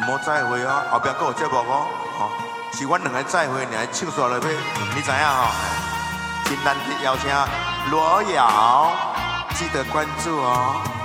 唔好再会哦，后壁还有节目哦，吼，是阮两个再会，你还唱煞落尾，你知影吼？今天邀请罗瑶，记得关注哦。